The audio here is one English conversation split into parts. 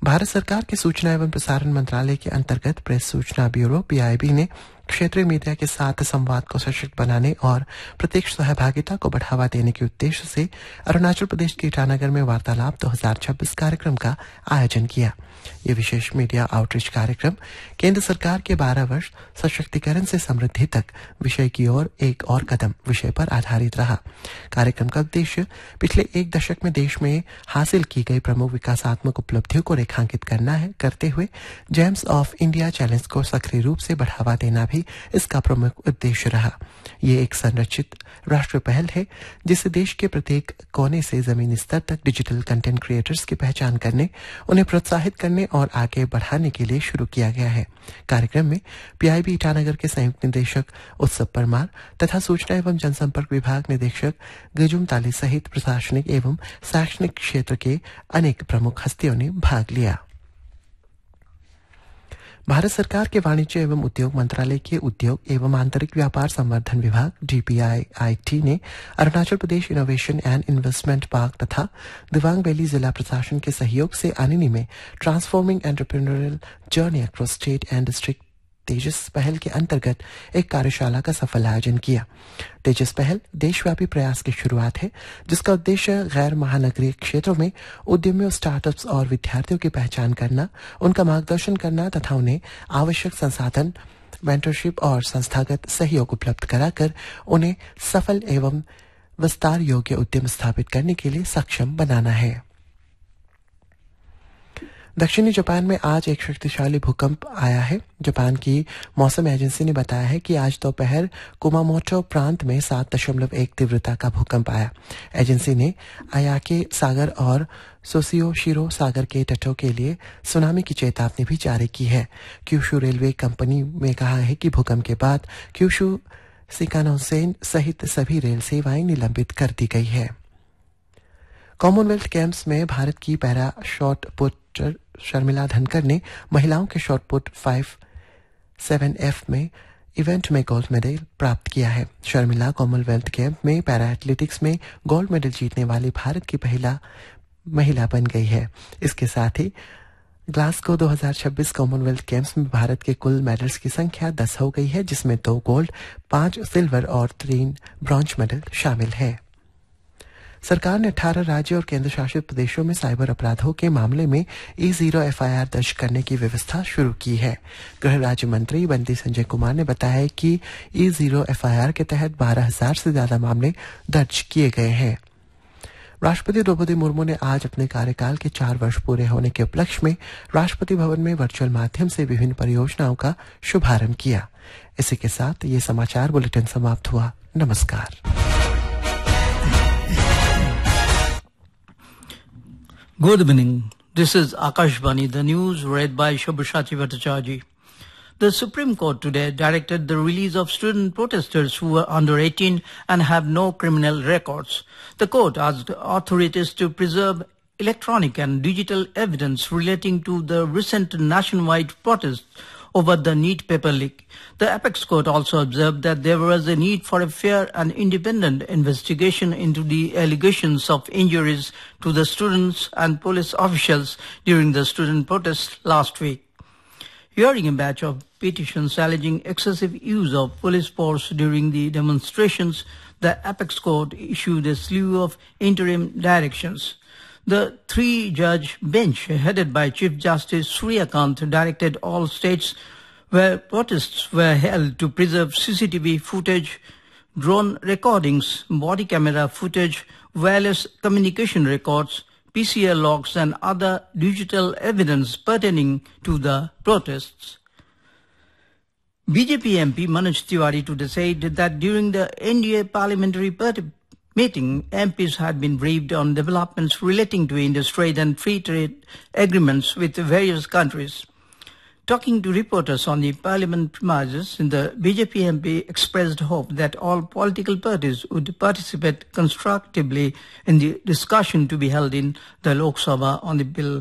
भारत सरकार के सूचना एवं प्रसारण मंत्रालय के अंतर्गत प्रेस सूचना ब्यूरो पीआईबी ने क्षेत्रीय मीडिया के साथ संवाद को सशक्त बनाने और प्रत्यक्ष सहभागिता को बढ़ावा देने के उद्देश्य से अरुणाचल प्रदेश के ईटानगर में वार्तालाप 2026 कार्यक्रम का आयोजन किया। ये विशेष मीडिया आउटरीच कार्यक्रम केंद्र सरकार के 12 वर्ष सशक्तिकरण से समृद्धि तक विषय की ओर एक और कदम विषय पर आधारित रहा। कार्यक्रम का उद्देश्य पिछले एक दशक में देश में हासिल की गई प्रमुख विकासात्मक उपलब्धियों को रेखांकित करते हुए जेम्स ऑफ इंडिया चैलेंज को सक्रिय रूप से बढ़ावा देना भी इसका प्रमुख उद्देश्य रहा। ये एक संरचित राष्ट्रीय पहल है जिससे देश के प्रत्येक कोने से जमीनी स्तर तक डिजिटल कंटेंट क्रिएटर्स की पहचान करने, उन्हें प्रोत्साहित करने और आगे बढ़ाने के लिए शुरू किया गया है। कार्यक्रम में पीआईबी ईटानगर के संयुक्त निदेशक उत्सव परमार तथा सूचना एवं जनसंपर्क विभाग निदेशक गजुम ताली सहित प्रशासनिक एवं शैक्षणिक क्षेत्र के अनेक प्रमुख हस्तियों ने भाग लिया। भारत सरकार के वाणिज्य एवं उद्योग मंत्रालय के उद्योग एवं आंतरिक व्यापार संवर्धन विभाग डीपीआईआईटी ने Arunachal Pradesh innovation and investment park तथा दिबांग वैली जिला प्रशासन के सहयोग से आनिनी में transforming entrepreneurial journey across state and district तेजस पहल के अंतर्गत एक कार्यशाला का सफल आयोजन किया। तेजस पहल देशव्यापी प्रयास की शुरुआत है जिसका उद्देश्य गैर महानगरीय क्षेत्रों में उद्यमियों, स्टार्टअप्स और विद्यार्थियों की पहचान करना, उनका मार्गदर्शन करना तथा उन्हें आवश्यक संसाधन, मेंटरशिप और संस्थागत सहयोग उपलब्ध कराकर उन्हें सफल एवं विस्तार योग्य उद्यम स्थापित करने के लिए सक्षम बनाना है। दक्षिणी जापान में आज एक शक्तिशाली भूकंप आया है। जापान की मौसम एजेंसी ने बताया है कि आज दोपहर कुमामोटो प्रांत में 7.1 तीव्रता का भूकंप आया। एजेंसी ने आयाके सागर और सोसियोशिरो सागर के तटों के लिए सुनामी की चेतावनी भी जारी की है। क्यूशू रेलवे कंपनी में कहा है कि भूकंप के बाद क्यूशू शिकानसेन सहित सभी रेल सेवाएं निलंबित कर दी गई है। कॉमनवेल्थ गेम्स में भारत की पैरा शॉट पुटर शर्मिला धनकर ने महिलाओं के शॉट पुट 5-7F में इवेंट में गोल्ड मेडल प्राप्त किया है। शर्मिला कॉमनवेल्थ गेम में पैरा एथलेटिक्स में गोल्ड मेडल जीतने वाली भारत की पहला महिला बन गई है। इसके साथ ही ग्लासगो 2026 कॉमनवेल्थ गेम्स में भारत के कुल मेडल्स की संख्या 10 हो गई है, जिसमें 2 गोल्ड, 5 सिल्वर और 3 ब्रॉन्ज मेडल शामिल है। सरकार ने 18 राज्यों और केंद्र शासित प्रदेशों में साइबर अपराधों के मामले में E0 FIR दर्ज करने की व्यवस्था शुरू की है। गृह राज्य मंत्री बंदी संजय कुमार ने बताया है कि E0 FIR के तहत 12,000 से ज्यादा मामले दर्ज किए गए हैं। राष्ट्रपति द्रौपदी मुर्मू ने आज अपने कार्यकाल के 4 वर्ष पूरे होने के उपलक्ष्य में राष्ट्रपति भवन में वर्चुअल माध्यम से विभिन्न परियोजनाओं का शुभारंभ किया। इसी के साथ ये समाचार बुलेटिन समाप्त हुआ। नमस्कार। Good evening. This is Akashvani, the news read by Shobhashati Bhattacharjee. The Supreme Court today directed the release of student protesters who were under 18 and have no criminal records. The court asked authorities to preserve electronic and digital evidence relating to the recent nationwide protests over the NEET paper leak. The Apex Court also observed that there was a need for a fair and independent investigation into the allegations of injuries to the students and police officials during the student protests last week. Hearing a batch of petitions alleging excessive use of police force during the demonstrations, the Apex Court issued a slew of interim directions. The 3-judge bench headed by Chief Justice Suryakant directed all states where protests were held to preserve CCTV footage, drone recordings, body camera footage, wireless communication records, PCR logs and other digital evidence pertaining to the protests. BJP MP Manoj Tiwari today said that during the NDA parliamentary meeting, MPs had been briefed on developments relating to industry and free trade agreements with various countries. Talking to reporters on the parliament premises, the BJP MP expressed hope that all political parties would participate constructively in the discussion to be held in the Lok Sabha on the bill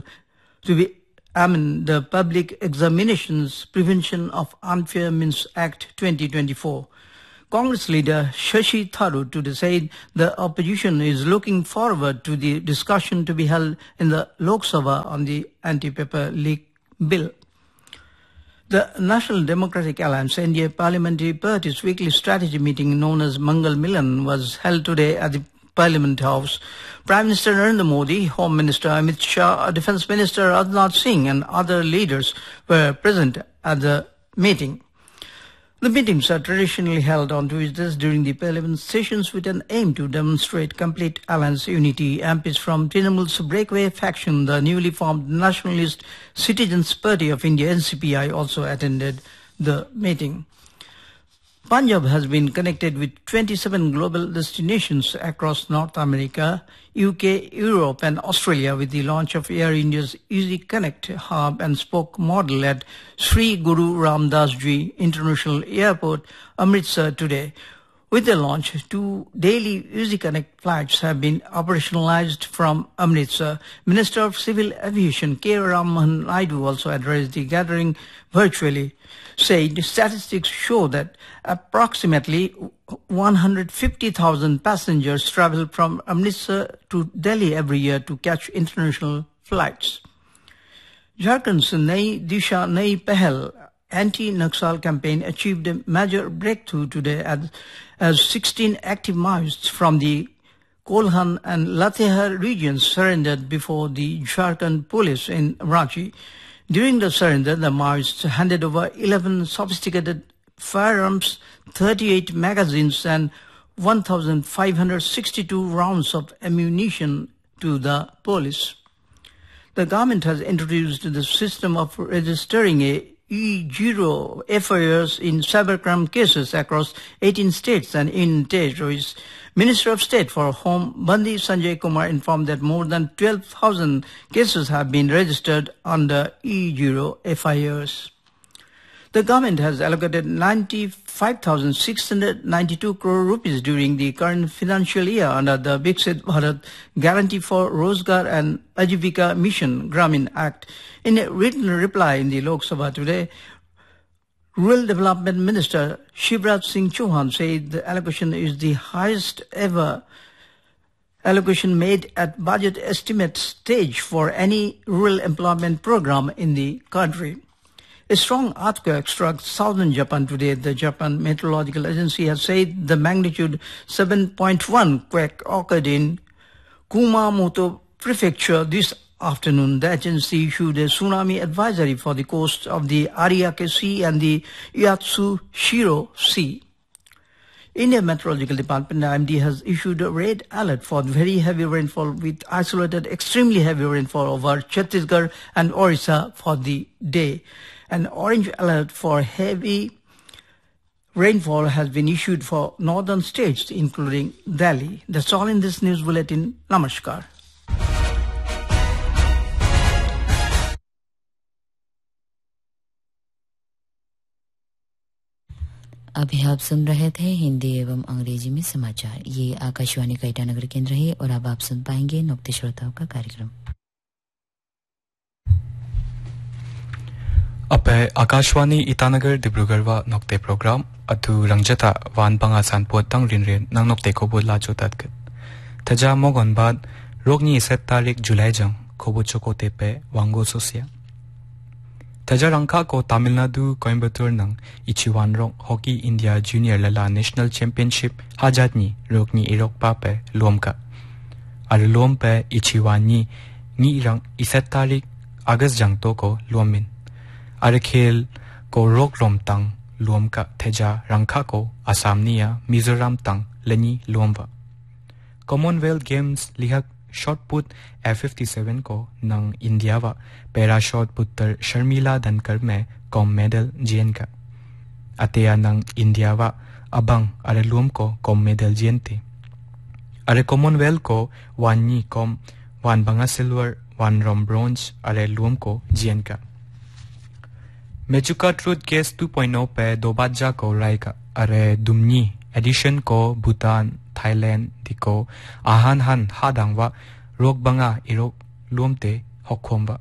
the Public Examinations Prevention of Unfair Means Act 2024. Congress leader Shashi Tharoor today said the opposition is looking forward to the discussion to be held in the Lok Sabha on the anti-paper leak bill. The National Democratic Alliance NDA Parliamentary Party's weekly strategy meeting known as Mangal Milan was held today at the Parliament House. Prime Minister Narendra Modi, Home Minister Amit Shah, Defence Minister Rajnath Singh and other leaders were present at the meeting. The meetings are traditionally held on Tuesdays during the Parliament sessions with an aim to demonstrate complete alliance unity. MPs from Trinamool's breakaway faction, the newly formed Nationalist Citizens Party of India NCPI, also attended the meeting. Punjab has been connected with 27 global destinations across North America, UK, Europe and Australia with the launch of Air India's Easy Connect hub and spoke model at Sri Guru Ram Das Ji International Airport, Amritsar today. With the launch, 2 daily Easy Connect flights have been operationalized from Amritsar. Minister of Civil Aviation K. Rammohan Naidu also addressed the gathering virtually, said statistics show that approximately 150,000 passengers travel from Amritsar to Delhi every year to catch international flights. Jharkhand's Nai Disha Nai Pehal anti-Naxal campaign achieved a major breakthrough today as 16 active Maoists from the Kolhan and Latehar regions surrendered before the Jharkhand police in Ranchi. During the surrender, the Maoists handed over 11 sophisticated firearms, 38 magazines and 1,562 rounds of ammunition to the police. The government has introduced the system of registering a E0 FIRs in cybercrime cases across 18 states and in territories. Minister of State for Home Bandi Sanjay Kumar informed that more than 12,000 cases have been registered under E0 FIRs. The government has allocated 95,692 crore rupees during the current financial year under the Viksit Bharat Guarantee for Rozgar and Ajivika Mission Gramin Act. In a written reply in the Lok Sabha today, Rural Development Minister Shivraj Singh Chauhan said the allocation is the highest ever allocation made at budget estimate stage for any rural employment program in the country. A strong earthquake struck southern Japan today. The Japan Meteorological Agency has said the magnitude 7.1 quake occurred in Kumamoto Prefecture this afternoon. The agency issued a tsunami advisory for the coast of the Ariake Sea and the Yatsushiro Sea. India Meteorological Department IMD has issued a red alert for very heavy rainfall with isolated extremely heavy rainfall over Chhattisgarh and Orissa for the day. An orange alert for heavy rainfall has been issued for northern states including Delhi. That's all in this news bulletin. Namaskar. अभी आप सुन रहे थे हिंदी एवं अंग्रेजी में समाचार। ये आकाशवाणी का ईटानगर केंद्र है और अब आप सुन पाएंगे नुक्ते श्रोताओं का कार्यक्रम। अब आकाशवाणी ईटानगर डिब्रूगढ़ व नुक्ते प्रोग्राम अथु रंगजता वान बंगा सानपोत तंग रिनरेन नंग नुक्ते को बोला जोतात के तजा मोगन बाद रोगनी 7 तारीख जुलाई जंग खोबो चोकोते पे वांगो सोसिया तजा रंका को तमिलनाडु कोयम्बटूर नंग इचिवान रोग हॉकी इंडिया जूनियर लला नेशनल चैंपियनशिप हाजातनी रोगनी इरोक पापे लोम का अरे लोम पे इचिवानी नी रंग 7 तारीख अगस्त जंग तो को लोमिन अरे खेल को रोक रोम तंग लोम का तेजा रंका को असमनिया मिजोरम तंग लेनी लोमवा Commonwealth games लिहक shot put F57 को नंग इंडिया व पैरा शॉट पुटर शर्मिला धनकर में कॉम मेडल जीन का अतेया नंग इंडिया व अबंग अरे लोम को कॉम मेडल जीन थे अरे कॉमनवेल्थ को वानी कॉम वन बंगा सिल्वर वन रोम ब्रोंज अरे लोम को जीन का मेजुका ट्रूथ केस 2.0 पे दोबाजा को रायका अरे दुमनी एडिशन को भूटान थाईलैंड दिको आहान हन हादांगवा रोक बंगा इरोक लोमते होखोमबा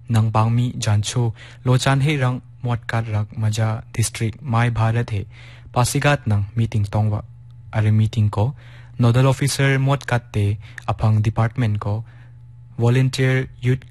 नंगबांगमी जानचो लोचान हे रंग मोटकाट रंग मजा डिस्ट्रिक्ट माय भारत है pasigat nang meeting tongwa are meeting ko nodal officer mot katte aphang department ko volunteer youth